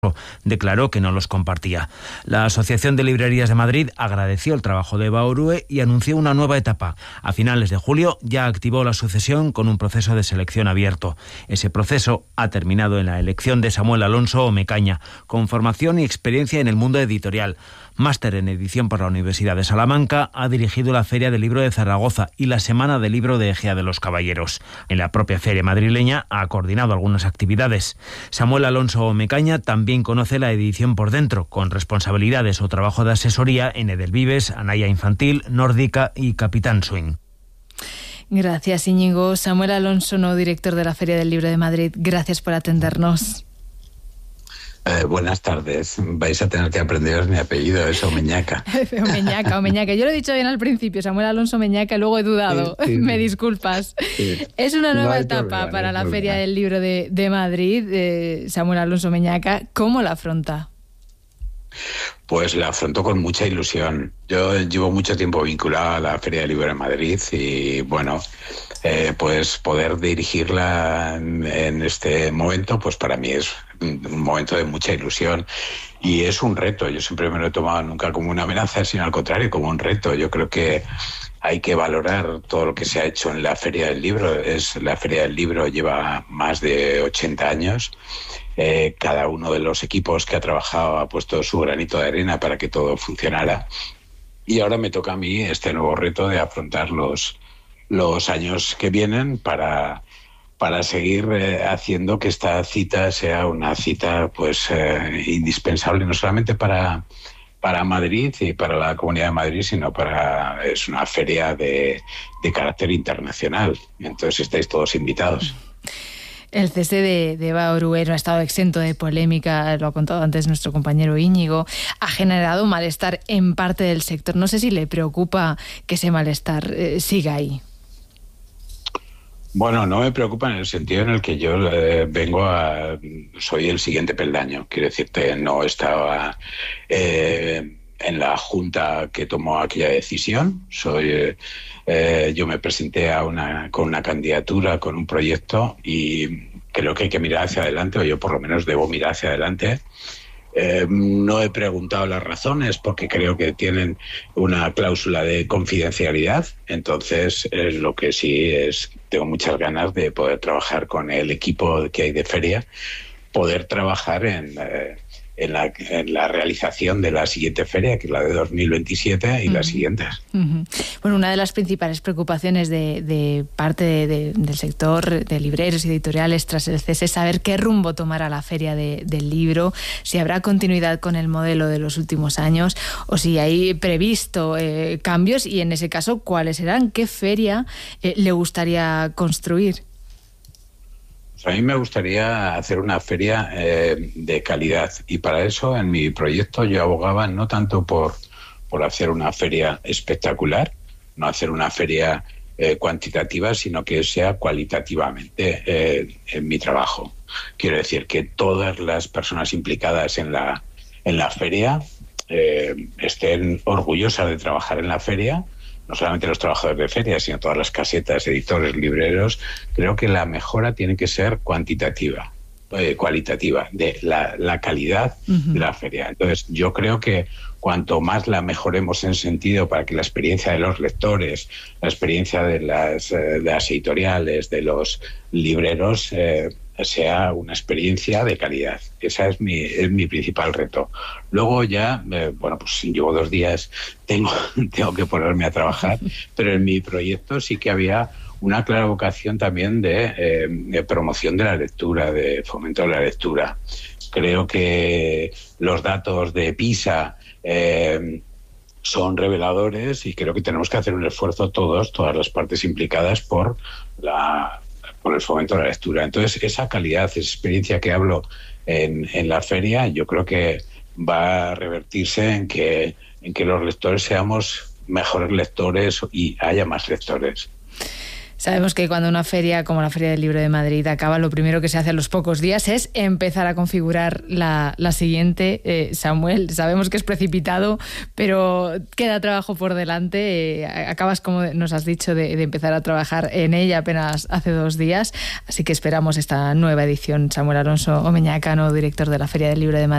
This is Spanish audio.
declaró que no los compartía. La Asociación de Librerías de Madrid agradeció el trabajo de Eva Orue y anunció una nueva etapa. A finales de julio ya activó la sucesión con un proceso de selección abierto. Ese proceso ha terminado en la elección de Samuel Alonso Omecaña, con formación y experiencia en el mundo editorial. Máster en edición por la Universidad de Salamanca, ha dirigido la Feria del Libro de Zaragoza y la Semana del Libro de Ejea de los Caballeros. En la propia feria madrileña ha coordinado algunas actividades. Samuel Alonso Omecaña también conoce la edición por dentro, con responsabilidades o trabajo de asesoría en Edelvives, Anaya Infantil, Nórdica y Capitán Swing. Gracias, Íñigo. Samuel Alonso, nuevo director de la Feria del Libro de Madrid, gracias por atendernos. Buenas tardes. Vais a tener que aprenderos mi apellido, es Omeñaca. Omeñaca. Yo lo he dicho bien al principio, Samuel Alonso Omeñaca, luego he dudado. Sí. Me disculpas. Sí. Es una nueva etapa para la Feria del Libro de Madrid. Samuel Alonso Omeñaca, ¿cómo la afronta? Pues la afronto con mucha ilusión. Yo llevo mucho tiempo vinculado a la Feria del Libro de Madrid y bueno, pues poder dirigirla en este momento, pues para mí es un momento de mucha ilusión y es un reto. Yo siempre me lo he tomado nunca como una amenaza, sino al contrario, como un reto. Yo creo que hay que valorar todo lo que se ha hecho en la Feria del Libro. La Feria del Libro lleva más de 80 años. Cada uno de los equipos que ha trabajado ha puesto su granito de arena para que todo funcionara. Y ahora me toca a mí este nuevo reto de afrontar los años que vienen para seguir haciendo que esta cita sea una cita pues indispensable, no solamente para Madrid y para la Comunidad de Madrid, sino es una feria de carácter internacional. Entonces estáis todos invitados. El cese de Eva Orue no ha estado exento de polémica, lo ha contado antes nuestro compañero Íñigo. Ha generado malestar en parte del sector. No sé si le preocupa que ese malestar siga ahí. Bueno, no me preocupa en el sentido en el que yo soy el siguiente peldaño. Quiero decirte, no estaba en la junta que tomó aquella decisión. Yo me presenté con una candidatura, con un proyecto y creo que hay que mirar hacia adelante, o yo por lo menos debo mirar hacia adelante. No he preguntado las razones porque creo que tienen una cláusula de confidencialidad. Entonces, lo que sí tengo muchas ganas de poder trabajar con el equipo que hay de feria, poder trabajar en la realización de la siguiente feria, que es la de 2027 y las siguientes. Bueno, una de las principales preocupaciones de parte del sector de libreros y editoriales tras el cese es saber qué rumbo tomará la Feria del Libro, si habrá continuidad con el modelo de los últimos años o si hay previsto cambios y en ese caso, ¿cuáles serán? ¿Qué feria le gustaría construir? A mí me gustaría hacer una feria de calidad y para eso en mi proyecto yo abogaba no tanto por hacer una feria espectacular, no hacer una feria cuantitativa, sino que sea cualitativamente en mi trabajo. Quiero decir que todas las personas implicadas en la feria estén orgullosas de trabajar en la feria. No solamente los trabajadores de feria, sino todas las casetas, editores, libreros. Creo que la mejora tiene que ser cualitativa, de la calidad de la feria. Entonces, yo creo que cuanto más la mejoremos en sentido para que la experiencia de los lectores, la experiencia de las editoriales, de los libreros, sea una experiencia de calidad. Ese es mi principal reto. Luego ya, pues llevo 2 días, tengo que ponerme a trabajar, pero en mi proyecto sí que había una clara vocación también de promoción de la lectura, de fomento de la lectura. Creo que los datos de PISA son reveladores y creo que tenemos que hacer un esfuerzo todas las partes implicadas por el fomento de la lectura. Entonces, esa calidad, esa experiencia que hablo en la feria, yo creo que va a revertirse en que los lectores seamos mejores lectores y haya más lectores. Sabemos que cuando una feria como la Feria del Libro de Madrid acaba, lo primero que se hace a los pocos días es empezar a configurar la siguiente. Samuel, sabemos que es precipitado, pero queda trabajo por delante. Acabas, como nos has dicho, de empezar a trabajar en ella apenas hace 2 días. Así que esperamos esta nueva edición. Samuel Alonso Omeñaca, nuevo director de la Feria del Libro de Madrid.